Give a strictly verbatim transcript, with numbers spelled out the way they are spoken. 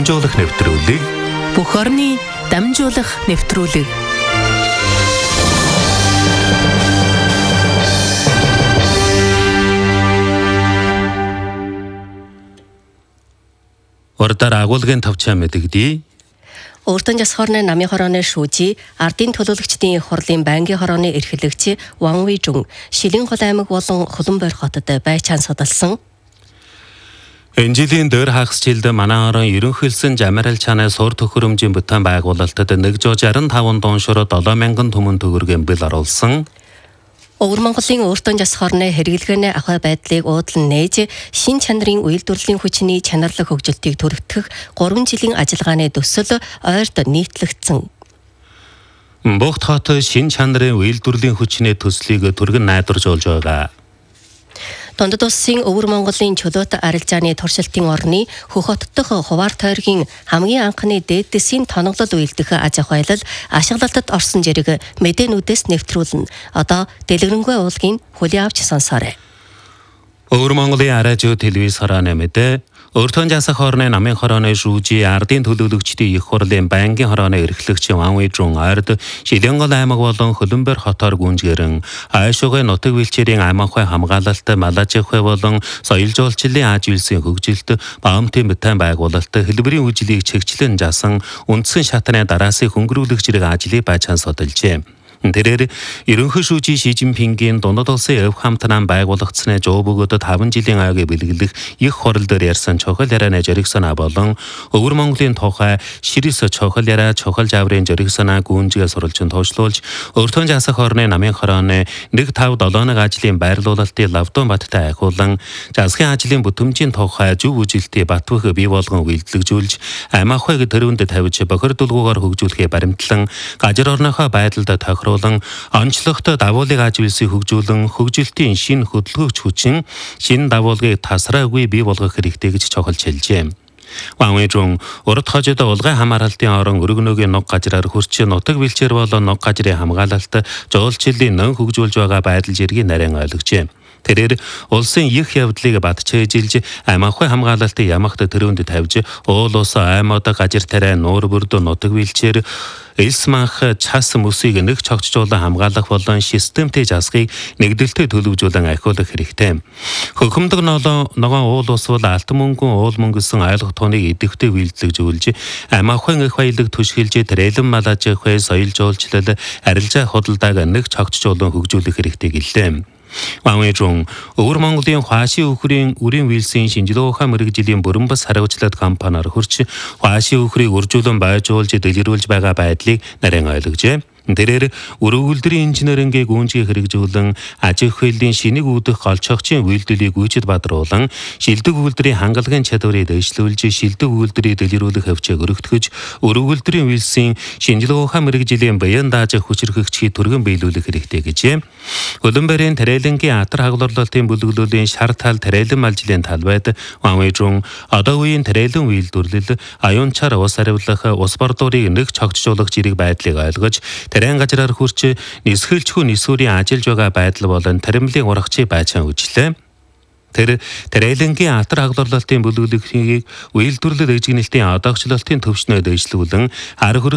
дамжуулах нэвтрүүлэг бүх орны дамжуулах нэвтрүүлэг. Урдаар агуулгын тавчаа мэдэгдээ. Өөртөө жас хорны намын хорооны шүүжи, ардын төлөөлөгчдийн их хурлын байнгын хорооны эрхлэгч Ван Вэйжун, Шилэн гол аймаг болон Хуланбойр хотод байчаан судалсан. Энэ жилийн дөр хагасжилд манай хорон ерөнхийлсөн Жамарал чанаа сур төхөөрөмжийн бүтээн байгуулалтад нэг жүз шаран таван дууншроо долоо мянган түмэн төгрөгийн бэл оруулсан. Өвөр Монголын өөртөө жас хорны хэрэглэгээний ахуй байдлыг уудлан нээж, шин чанарын үйлдвэрлэлийн хүчний чанарлаг хөгжилтийг төрөгдөх гурван жилийн ажиллагааны төсөл ойрд нийтлэгдсэн. Богд хот шин чанарын үйлдвэрлэлийн хүчний төслийг түргэн найдваржуулж байгаа. Дундад улсын Өвөр Монголын чөлөөт арилжааны туршилтын орны Хөх хот дахь Хуваар тойргийн хамгийн анхны дээд дэсийн тоноглол үйлдэх аж ахуйлал ашиглалтад орсон зэрэг мэдээнүүдээс нэвтрүүлнэ. Одоо дэлгэрэнгүй уулгийн хүлээ авч сонсоорой. Өвөр Монголын аражуу телевиз хорооны мэдээ. Өөртөө жасах хорны намын хорооны шүүжи, ардын төлөөлөгчдийн их хурлын байнгын хорооны эрхлэгч Ван Вэйжун ард Шилэн гол аймаг болон Хуланбойр хотоор гүнжгэрэн Айшугай нутаг бэлчээрийн аймаг хой хамгаалалт, малаж хой болон соёл жуулчлалын аж үйлсийн хөгжилт, баамтын бүтээн байгуулалт, хэлбэрийн үжилийг чигчлэн жасан үндсэн шатны дараасын хөнгөрүүлэх зэрэг ажлыг байчаан судалжээ. Тэрээр ерөнхий шүүжи Ши Жинпингийн дундад улсын өв хамтнаа байгуулагдсны жоо бөгөөд таван жилийн аягийг бэлгэлэх их хурал дээр ярьсан чухал ярианы жориг санаа болон Өвөр Монголын тухай ширэс чухал яриа чухал жаврын жориг санаа гүнжгээ сурвалжин тоочлуулж өөртөө жасах хорны намын хорооны нэг тав долооног ажлын байрлуулалтын Лавдон баттай ахиулан засгийн ажлын бүтэмжийн тухай зөв үжилтийн батбөх бий болгон үйлдэлжүүлж аймаг хойг төрөнд тавьж бохирдуулгуугаар хөгжүүлэхээ баримтлан гажир орныхоо байдалд тохирол онцлогтой давуулыг аж үйлсийг хөгжүүлэн хөгжилтийн шинэ хөдөлгөөч хүчин шинэ давуулгыг тасраагүй бий болгох хэрэгтэй гэж чухалж хэлжээ. Ван Вэйжун урд хожид улгай хамааралтын орон өргөнөөгийн нуг гажраар хөрч нутаг бэлчээр болон нуг гажрын хамгаалалт жуулчлалын нэн хөгжүүлж байгаа байдал зэргийг нарийн ойлгожээ. Тэрээр улсын их явдлыг батчаажилж аймагхай хамгаалалтын ямагт төрөнд тавьж уул ус аймагт гажир тарай нуур бүрд нутаг бэлчээр элс манх час мөсийг нэг цогцжуулан хамгаалах болон системтэй засгийг нэгдэлтэй төлөвлөжүүлэн ахиулах хэрэгтэй. Хөхөмдөг ногоон уул ус бол алтан мөнгөн уул мөнгөсөн айлгах тууныг идэвхтэй үйлдэлжүүлж аймагхай их баялаг түшгэлж тэрэлэн малаж хой соёл жуулчлал арилжаа худалдааг нэг цогцжуулан хөгжүүлэх хэрэгтэй гэлээ. Ван Вэйжун Өвөр Монголын Хуаши өхрийн үрийн вилсийн шинжилгээ ухаан мэрэгжлийн бүрэн бас хариуцлага компаниар хурч Хуаши өхрийг үржүүлэн байжуулж дэлгэрүүлж байгаа байдлыг нарийн ойлгожээ. Тэрээр өрөвөлдрийн инженерингийн гүнжгийг хэрэгжүүлэн аж ахуйлын шинийг үүдэх голчогчийн үйлдэлийг гүйцэд бадруулан шилдэг үйлдвэрийн хангалагын чадварыг дэвшлүүлж шилдэг үйлдвэрийг дэлгэрүүлэх хөвчөг өргөтгөж өрөвөлдрийн вилсийн шинжилгээ ухаан мэрэгжлийн баян дааж хүчрхэгчийг түргэн биелүүлэх хэрэгтэй гэжээ. Хуланбойрын Тарэлэнгийн атар хагларлалтын бүлэглүүлийн шар тал Тарэлэн малжлын талбайд Ван Вэйжун одоо үеийн Тарэлэн үйлдвэрлэл аюунчаар ус аривлах ус бордуурыг нэг цогцжуулах зэрэг байдлыг ойлгож тэрэн гажраар хурч нисгэлчгүй нисүрийн ажиллаж байгаа байдал болон таримлын урагчийг байчаан үжлээ. Тэр Тарэлэнгийн атар хагларлалтын бүлэглэлийг үйлдвэрлэл дэжигнэлтийн одоогчлолтын төвчнөд дэвшлүүлэн ар